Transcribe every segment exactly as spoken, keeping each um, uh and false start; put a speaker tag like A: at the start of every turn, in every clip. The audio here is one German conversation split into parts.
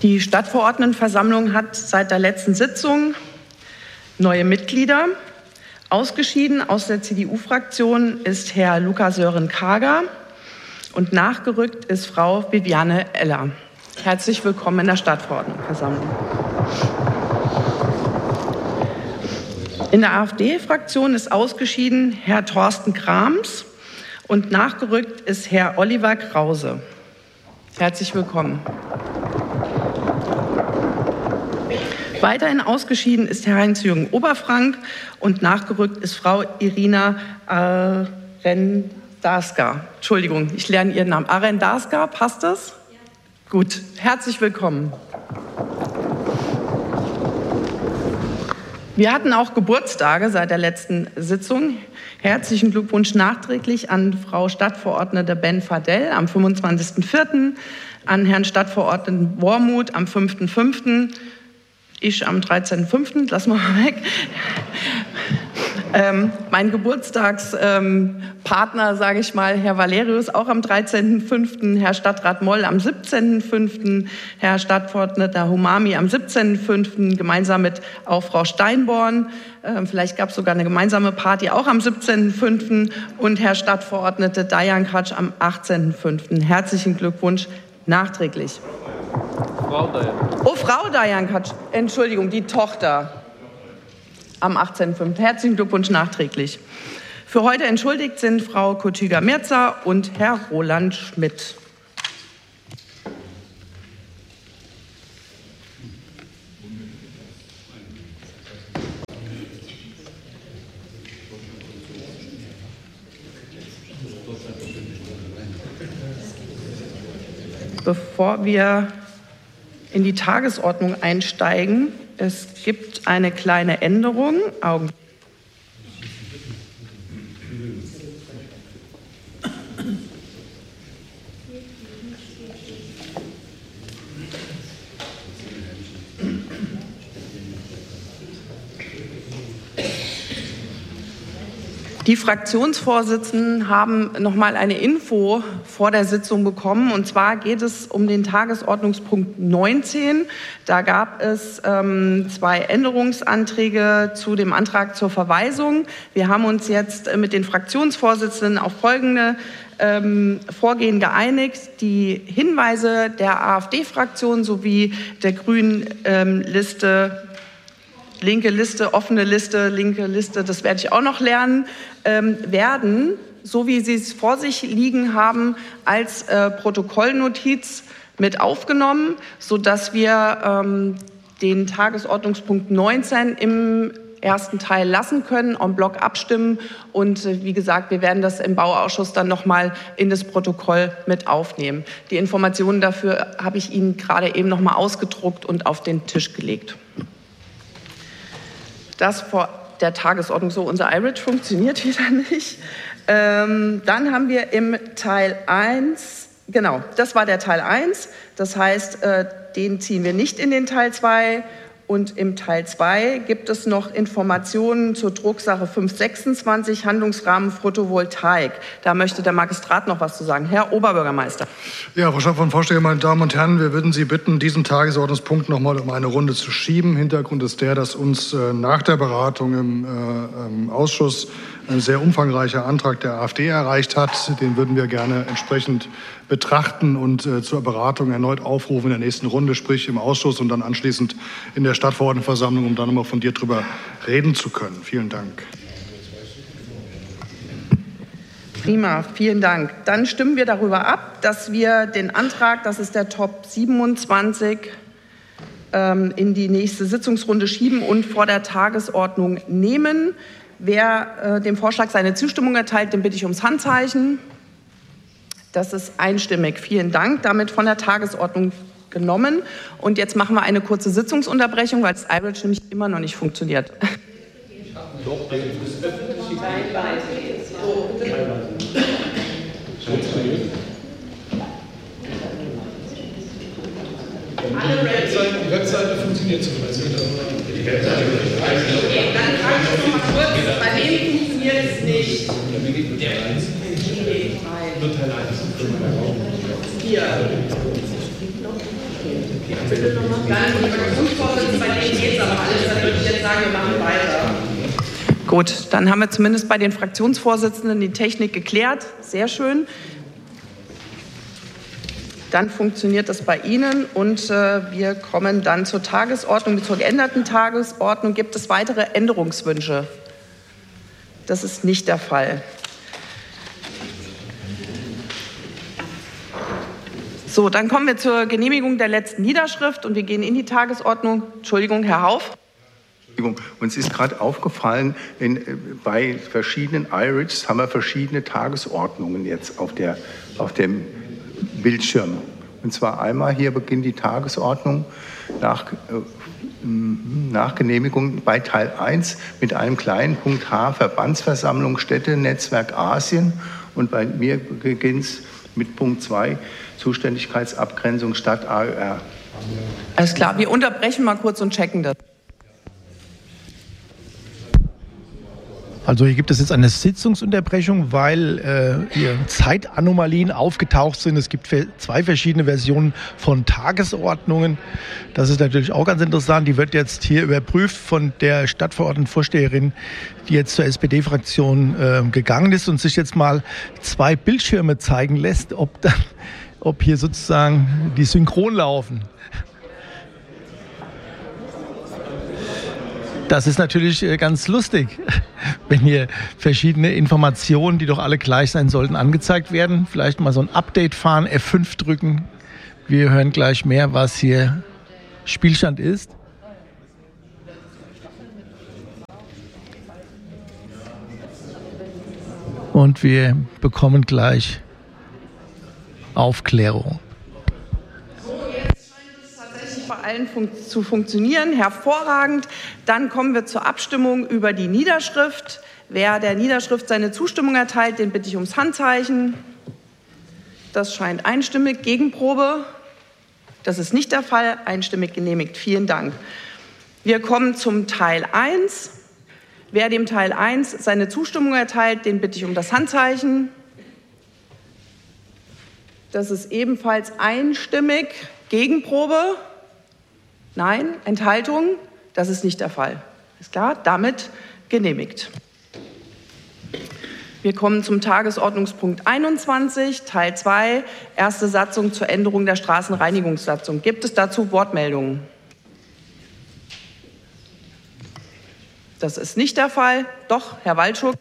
A: Die Stadtverordnetenversammlung hat seit der letzten Sitzung neue Mitglieder. Ausgeschieden aus der C D U-Fraktion ist Herr Luca Sören-Kager und nachgerückt ist Frau Viviane Eller. Herzlich willkommen in der Stadtverordnetenversammlung. In der AfD-Fraktion ist ausgeschieden Herr Thorsten Krams und nachgerückt ist Herr Oliver Krause. Herzlich willkommen. Weiterhin ausgeschieden ist Herr Heinz-Jürgen Oberfrank und nachgerückt ist Frau Irina Arendaska. Entschuldigung, ich lerne Ihren Namen. Arendaska, passt das? Ja. Gut, herzlich willkommen. Wir hatten auch Geburtstage seit der letzten Sitzung. Herzlichen Glückwunsch nachträglich an Frau Stadtverordnete Ben Fadell am fünfundzwanzigsten vierten, an Herrn Stadtverordneten Wormuth am fünften fünften, ich am dreizehnten fünften, lassen wir mal weg. Ähm, mein Geburtstagspartner, ähm, sage ich mal, Herr Valerius, auch am dreizehnten fünften, Herr Stadtrat Moll am siebzehnten fünften, Herr Stadtverordneter Humami am siebzehnten fünften, gemeinsam mit auch Frau Steinborn. Ähm, vielleicht gab es sogar eine gemeinsame Party auch am siebzehnten fünften und Herr Stadtverordnete Dayan-Katsch am achtzehnten fünften. Herzlichen Glückwunsch nachträglich.
B: Frau Dayan.
A: Oh, Frau Dayan-Katsch, Entschuldigung, die Tochter. Am achtzehnten fünften Herzlichen Glückwunsch nachträglich. Für heute entschuldigt sind Frau Kotüger-Mirza und Herr Roland Schmidt. Bevor wir in die Tagesordnung einsteigen, es gibt eine kleine Änderung. Augenblick. Die Fraktionsvorsitzenden haben noch mal eine Info vor der Sitzung bekommen. Und zwar geht es um den Tagesordnungspunkt neunzehn. Da gab es ähm, zwei Änderungsanträge zu dem Antrag zur Verweisung. Wir haben uns jetzt mit den Fraktionsvorsitzenden auf folgende ähm, Vorgehen geeinigt. Die Hinweise der AfD-Fraktion sowie der Grünen ähm, Liste, linke Liste, offene Liste, linke Liste, das werde ich auch noch lernen, ähm, werden, so wie Sie es vor sich liegen haben, als äh, Protokollnotiz mit aufgenommen, sodass wir ähm, den Tagesordnungspunkt neunzehn im ersten Teil lassen können, en bloc abstimmen. Und äh, wie gesagt, wir werden das im Bauausschuss dann noch mal in das Protokoll mit aufnehmen. Die Informationen dafür habe ich Ihnen gerade eben noch mal ausgedruckt und auf den Tisch gelegt. Das vor der Tagesordnung so. Unser iRich funktioniert wieder nicht. Ähm, dann haben wir im Teil eins, genau, das war der Teil eins. Das heißt, äh, den ziehen wir nicht in den Teil zwei. Und im Teil zwei gibt es noch Informationen zur Drucksache fünf sechsundzwanzig, Handlungsrahmen Photovoltaik. Da möchte der Magistrat noch was zu sagen. Herr Oberbürgermeister.
C: Ja, Frau Stadtverordnete, meine Damen und Herren, wir würden Sie bitten, diesen Tagesordnungspunkt noch mal um eine Runde zu schieben. Hintergrund ist der, dass uns äh, nach der Beratung im, äh, im Ausschuss ein sehr umfangreicher Antrag der AfD erreicht hat. Den würden wir gerne entsprechend betrachten und äh, zur Beratung erneut aufrufen in der nächsten Runde, sprich im Ausschuss und dann anschließend in der Stadtverordnetenversammlung, um dann nochmal fundiert darüber reden zu können. Vielen Dank.
A: Prima, vielen Dank. Dann stimmen wir darüber ab, dass wir den Antrag, das ist der Top siebenundzwanzig, ähm, in die nächste Sitzungsrunde schieben und vor der Tagesordnung nehmen. Wer äh, dem Vorschlag seine Zustimmung erteilt, den bitte ich ums Handzeichen. Das ist einstimmig. Vielen Dank. Damit von der Tagesordnung genommen. Und jetzt machen wir eine kurze Sitzungsunterbrechung, weil das iRich nämlich immer noch nicht funktioniert. Doch,
D: Die Webseite funktioniert zumindest. Die Webseite
A: okay, dann frage ich noch mal kurz, bei wem funktioniert es nicht?
D: Ja, mir geht nur Teil eins. Nur Teil eins.
A: Hier. Bitte nochmal. Dann die Fraktionsvorsitzenden, bei denen geht es aber alles, dann würde ich jetzt sagen, wir machen weiter. Gut, dann haben wir zumindest bei den Fraktionsvorsitzenden die Technik geklärt. Sehr schön. Dann funktioniert das bei Ihnen und äh, wir kommen dann zur Tagesordnung, zur geänderten Tagesordnung. Gibt es weitere Änderungswünsche? Das ist nicht der Fall. So, dann kommen wir zur Genehmigung der letzten Niederschrift und wir gehen in die Tagesordnung. Entschuldigung, Herr Hauff.
E: Uns ist gerade aufgefallen, in, bei verschiedenen I R I Ds haben wir verschiedene Tagesordnungen jetzt auf, der, auf dem Bildschirm. Und zwar einmal hier beginnt die Tagesordnung nach, äh, nach Genehmigung bei Teil eins mit einem kleinen Punkt H, Verbandsversammlung Städtenetzwerk Asien. Und bei mir beginnt es mit Punkt zwei, Zuständigkeitsabgrenzung Stadt A Ö R.
A: Alles klar, wir unterbrechen mal kurz und checken das.
F: Also hier gibt es jetzt eine Sitzungsunterbrechung, weil äh, hier Zeitanomalien aufgetaucht sind. Es gibt zwei verschiedene Versionen von Tagesordnungen. Das ist natürlich auch ganz interessant. Die wird jetzt hier überprüft von der Stadtverordnetenvorsteherin, die jetzt zur S P D-Fraktion äh, gegangen ist und sich jetzt mal zwei Bildschirme zeigen lässt, ob, dann, ob hier sozusagen die synchron laufen. Das ist natürlich ganz lustig, wenn hier verschiedene Informationen, die doch alle gleich sein sollten, angezeigt werden. Vielleicht mal so ein Update fahren, F fünf drücken. Wir hören gleich mehr, was hier Spielstand ist. Und wir bekommen gleich Aufklärung.
A: Bei allen fun- zu funktionieren. Hervorragend. Dann kommen wir zur Abstimmung über die Niederschrift. Wer der Niederschrift seine Zustimmung erteilt, den bitte ich ums Handzeichen. Das scheint einstimmig. Gegenprobe? Das ist nicht der Fall. Einstimmig genehmigt. Vielen Dank. Wir kommen zum Teil eins. Wer dem Teil eins seine Zustimmung erteilt, den bitte ich um das Handzeichen. Das ist ebenfalls einstimmig. Gegenprobe? Nein, Enthaltung? Das ist nicht der Fall. Ist klar? Damit genehmigt. Wir kommen zum Tagesordnungspunkt einundzwanzig, Teil zwei, erste Satzung zur Änderung der Straßenreinigungssatzung. Gibt es dazu Wortmeldungen? Das ist nicht der Fall. Doch, Herr Waldschuk.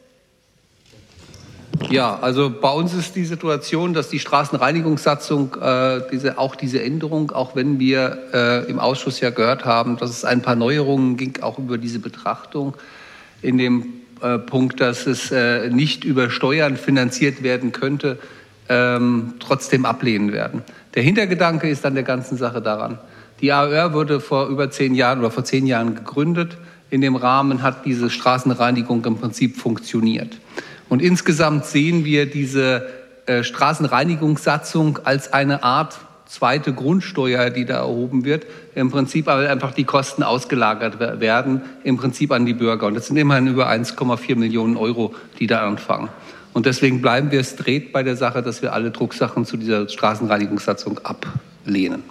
B: Ja, also bei uns ist die Situation, dass die Straßenreinigungssatzung, äh, diese, auch diese Änderung, auch wenn wir äh, im Ausschuss ja gehört haben, dass es ein paar Neuerungen ging, auch über diese Betrachtung, in dem äh, Punkt, dass es äh, nicht über Steuern finanziert werden könnte, ähm, trotzdem ablehnen werden. Der Hintergedanke ist an der ganzen Sache daran. Die A Ö R wurde vor über zehn Jahren oder vor zehn Jahren gegründet. In dem Rahmen hat diese Straßenreinigung im Prinzip funktioniert. Und insgesamt sehen wir diese äh, Straßenreinigungssatzung als eine Art zweite Grundsteuer, die da erhoben wird. Im Prinzip aber einfach die Kosten ausgelagert werden, im Prinzip an die Bürger. Und das sind immerhin über eins Komma vier Millionen Euro, die da anfangen. Und deswegen bleiben wir straight bei der Sache, dass wir alle Drucksachen zu dieser Straßenreinigungssatzung ablehnen.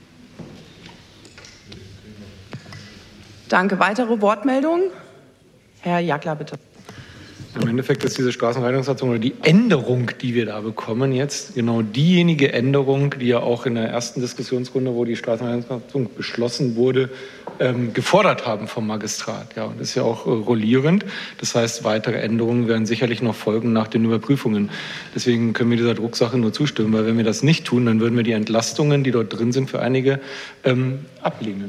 A: Danke. Weitere Wortmeldungen? Herr Jackler, bitte.
G: Im Endeffekt ist diese Straßenreinigungssatzung oder die Änderung, die wir da bekommen jetzt, genau diejenige Änderung, die ja auch in der ersten Diskussionsrunde, wo die Straßenreinigungssatzung beschlossen wurde, ähm, gefordert haben vom Magistrat. Ja, und das ist ja auch äh, rollierend. Das heißt, weitere Änderungen werden sicherlich noch folgen nach den Überprüfungen. Deswegen können wir dieser Drucksache nur zustimmen, weil wenn wir das nicht tun, dann würden wir die Entlastungen, die dort drin sind für einige, ähm, ablehnen.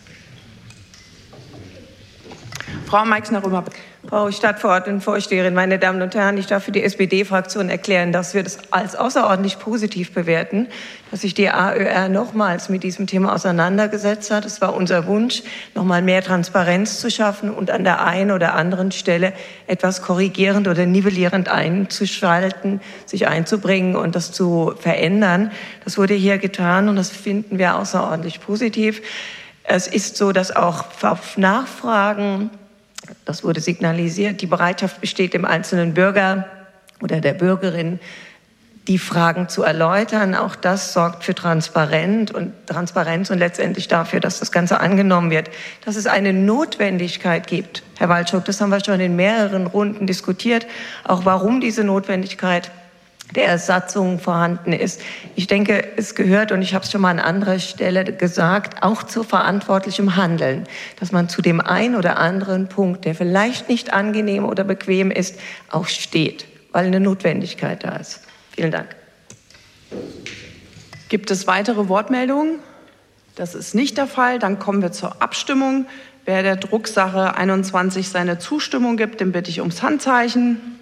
A: Frau Meixner-Römer.
H: Frau Stadtverordnetenvorsteherin, meine Damen und Herren, ich darf für die S P D-Fraktion erklären, dass wir das als außerordentlich positiv bewerten, dass sich die A Ö R nochmals mit diesem Thema auseinandergesetzt hat. Es war unser Wunsch, nochmal mehr Transparenz zu schaffen und an der einen oder anderen Stelle etwas korrigierend oder nivellierend einzuschalten, sich einzubringen und das zu verändern. Das wurde hier getan und das finden wir außerordentlich positiv. Es ist so, dass auch auf Nachfragen, das wurde signalisiert, die Bereitschaft besteht, dem einzelnen Bürger oder der Bürgerin die Fragen zu erläutern. Auch das sorgt für Transparenz und Transparenz und letztendlich dafür, dass das Ganze angenommen wird. Dass es eine Notwendigkeit gibt, Herr Waldschuk, das haben wir schon in mehreren Runden diskutiert, auch warum diese Notwendigkeit der Ersatzung vorhanden ist. Ich denke, es gehört, und ich habe es schon mal an anderer Stelle gesagt, auch zu verantwortlichem Handeln, dass man zu dem einen oder anderen Punkt, der vielleicht nicht angenehm oder bequem ist, auch steht, weil eine Notwendigkeit da ist. Vielen Dank.
A: Gibt es weitere Wortmeldungen? Das ist nicht der Fall. Dann kommen wir zur Abstimmung. Wer der Drucksache einundzwanzig seine Zustimmung gibt, den bitte ich ums Handzeichen.